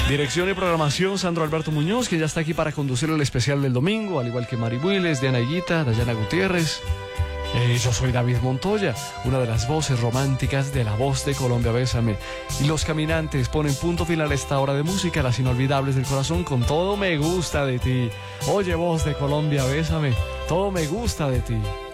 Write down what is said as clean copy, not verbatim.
Dirección y programación, Sandro Alberto Muñoz, que ya está aquí para conducir el especial del domingo, al igual que Mari Builes, Diana Higuita, Dayana Gutiérrez. Yo soy David Montoya, una de las voces románticas de La Voz de Colombia, Bésame. Y Los Caminantes ponen punto final a esta hora de música, las inolvidables del corazón, con Todo me gusta de ti. Oye, Voz de Colombia, Bésame, todo me gusta de ti.